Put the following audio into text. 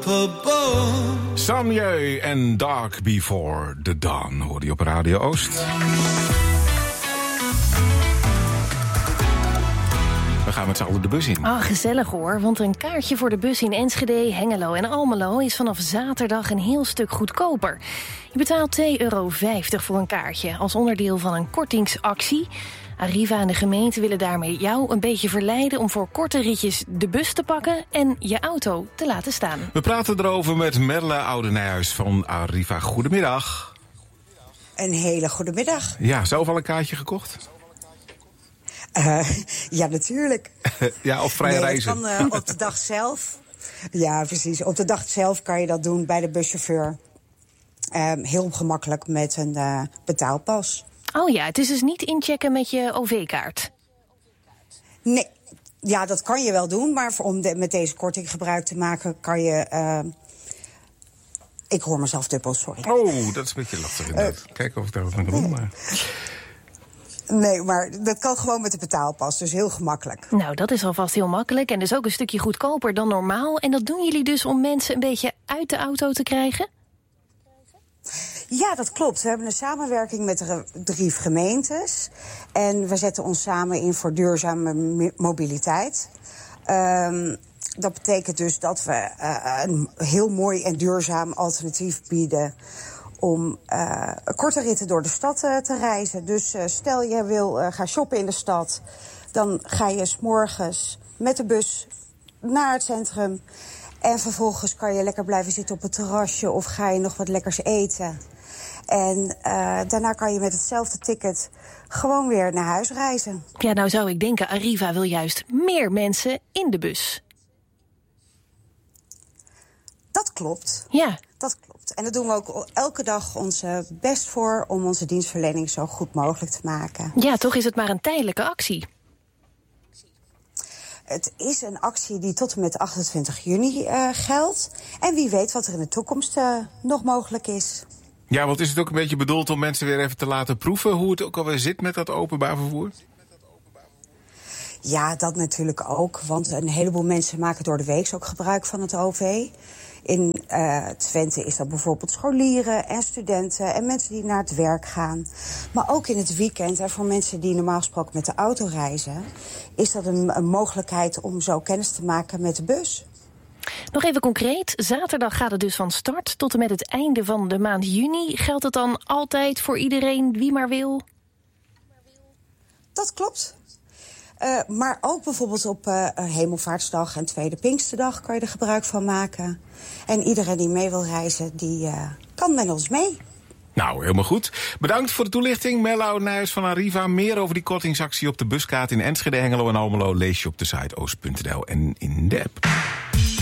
up above. Samjeu en Dark Before the Dawn hoorde je op Radio Oost. We gaan met z'n allen de bus in. Oh, gezellig hoor, want een kaartje voor de bus in Enschede, Hengelo en Almelo is vanaf zaterdag een heel stuk goedkoper. Je betaalt €2,50 voor een kaartje als onderdeel van een kortingsactie. Arriva en de gemeente willen daarmee jou een beetje verleiden om voor korte ritjes de bus te pakken en je auto te laten staan. We praten erover met Merle Oudenijhuis van Arriva. Goedemiddag. Een hele goede middag. Ja, zelf al een kaartje gekocht? Ja, natuurlijk. Ja, of vrij reizen? Dat kan op de dag zelf. Ja, precies. Op de dag zelf kan je dat doen bij de buschauffeur. Heel gemakkelijk met een betaalpas. Oh ja, het is dus niet inchecken met je OV-kaart. Nee, ja, dat kan je wel doen. Maar om met deze korting gebruik te maken kan je... Ik hoor mezelf dubbel, sorry. Oh, dat is een beetje lastig inderdaad. Kijken of ik daar wat aan kan doen, maar... Nee, maar dat kan gewoon met de betaalpas, dus heel gemakkelijk. Nou, dat is alvast heel makkelijk en dus ook een stukje goedkoper dan normaal. En dat doen jullie dus om mensen een beetje uit de auto te krijgen? Ja, dat klopt. We hebben een samenwerking met de 3 gemeentes. En we zetten ons samen in voor duurzame mobiliteit. Dat betekent dus dat we een heel mooi en duurzaam alternatief bieden om korte ritten door de stad te reizen. Dus stel je wil gaan shoppen in de stad, dan ga je 's morgens met de bus naar het centrum. En vervolgens kan je lekker blijven zitten op het terrasje of ga je nog wat lekkers eten. En daarna kan je met hetzelfde ticket gewoon weer naar huis reizen. Ja, nou zou ik denken, Arriva wil juist meer mensen in de bus. Dat klopt. Ja. Dat klopt. En daar doen we ook elke dag onze best voor om onze dienstverlening zo goed mogelijk te maken. Ja, toch is het maar een tijdelijke actie. Het is een actie die tot en met 28 juni geldt. En wie weet wat er in de toekomst nog mogelijk is. Ja, want is het ook een beetje bedoeld om mensen weer even te laten proeven hoe het ook alweer zit met dat openbaar vervoer? Ja, dat natuurlijk ook. Want een heleboel mensen maken door de week ook gebruik van het OV. In Twente is dat bijvoorbeeld scholieren en studenten en mensen die naar het werk gaan. Maar ook in het weekend en voor mensen die normaal gesproken met de auto reizen, is dat een mogelijkheid om zo kennis te maken met de bus. Nog even concreet, zaterdag gaat het dus van start tot en met het einde van de maand juni. Geldt het dan altijd voor iedereen wie maar wil? Dat klopt. Maar ook bijvoorbeeld op Hemelvaartsdag en Tweede Pinksterdag kan je er gebruik van maken. En iedereen die mee wil reizen, die kan met ons mee. Nou, helemaal goed. Bedankt voor de toelichting. Merle Oudenijhuis van Arriva. Meer over die kortingsactie op de buskaart in Enschede, Hengelo en Almelo lees je op de site oost.nl en in de app.